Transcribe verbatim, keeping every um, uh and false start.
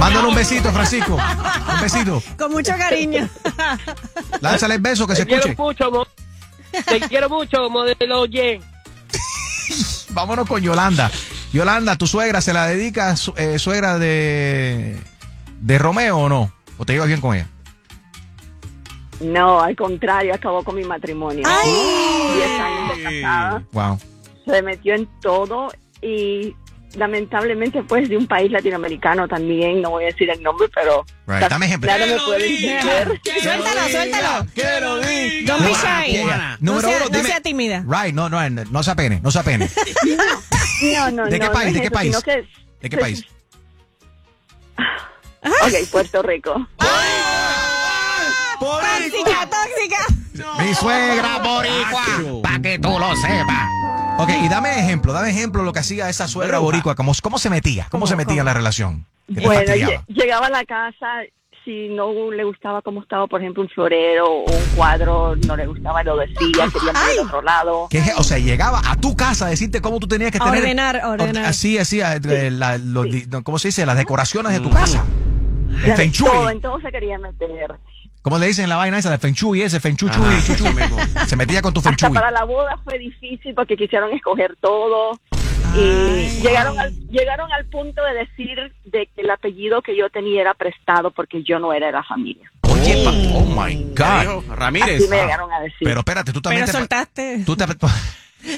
Mándale un besito, Francisco. Un besito. Con mucho cariño. Lánzale el beso que se Te quiero escuche. mucho, mo- te quiero mucho, modelo Jen. Vámonos con Yolanda. Yolanda, ¿tu suegra se la dedica, su- eh, suegra de, de Romeo o no? ¿O te llevas bien con ella? No, al contrario, acabó con mi matrimonio. Diez años de casada. Wow. Se metió en todo y lamentablemente pues de un país latinoamericano también, no voy a decir el nombre, pero Right. ta- Dame ejemplo. Nada me puede entender. Suéltalo, suéltalo. Quiero Don't be shy. Yeah. No Número sea, uno, no dime. sea tímida. Right, no, no, no se apene, no se apene. No, no, ¿De qué no, país? no ¿De es qué eso, país? sino que- ¿De qué país? Ok, Puerto Rico. Tóxica, tóxica. Mi suegra boricua, para que tú lo sepas. Ok, y dame ejemplo, dame ejemplo de lo que hacía esa suegra boricua, cómo, cómo se metía, cómo se metía en la relación. ¿Qué te Bueno, fastidiaba? lle- llegaba a la casa, si no le gustaba cómo estaba, por ejemplo, un florero o un cuadro, no le gustaba, lo decía, quería ir a otro lado. ¿Qué es? O sea, llegaba a tu casa a decirte cómo tú tenías que A tener... ordenar, a ordenar. Así, así, eh, la- los di- no, ¿cómo se dice? Las decoraciones de tu casa. El feng shui. Todo, entonces se quería meter. ¿Cómo le dicen la vaina esa? El feng shui ese, feng shui, chui, chu, chu. Se metía con tu feng Hasta shui. para la boda fue difícil porque quisieron escoger todo. Y llegaron al, llegaron al punto de decir de que el apellido que yo tenía era prestado porque yo no era de la familia. Oye, pa- oh my ¿Qué God. dijo? Ramírez. Así me llegaron a decir. Pero espérate, tú también Pero te... soltaste. Tú te...